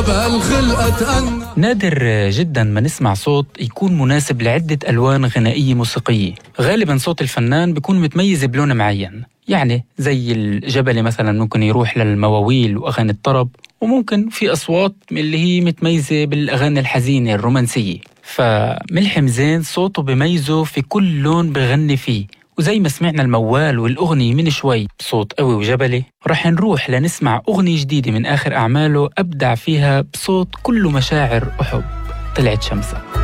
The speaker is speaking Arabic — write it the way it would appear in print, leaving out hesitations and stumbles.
نادر جدا ما نسمع صوت يكون مناسب لعدة ألوان غنائية موسيقية. غالبا صوت الفنان بيكون متميز بلون معين، يعني زي الجبلي مثلا ممكن يروح للمواويل وأغاني الطرب، وممكن في أصوات اللي هي متميزة بالأغاني الحزينة الرومانسية. فملحم زين صوته بميزه في كل لون بغني فيه، وزي ما سمعنا الموال والأغنية من شوي بصوت قوي وجبلي، رح نروح لنسمع أغنية جديدة من آخر أعماله أبدع فيها بصوت كله مشاعر وحب، طلعت شمسة.